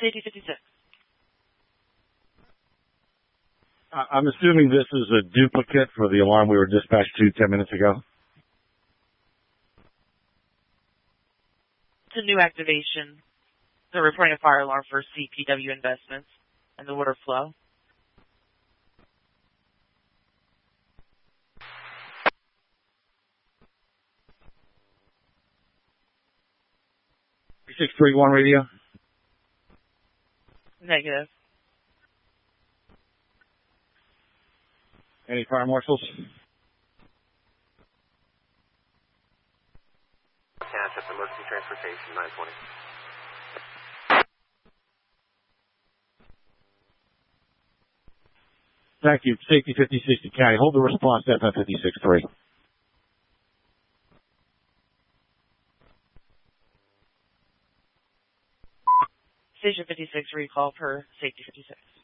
Safety 56. I'm assuming this is a duplicate for the alarm we were dispatched to 10 minutes ago. It's a new activation. They're reporting a fire alarm for CPW Investments and the water flow. Six-three-one radio. Negative. Any fire marshals? Township Emergency Transportation 920. Thank you. Safety 5060 County. Hold the response to FM 56-3. Station 56 recall per Safety 56.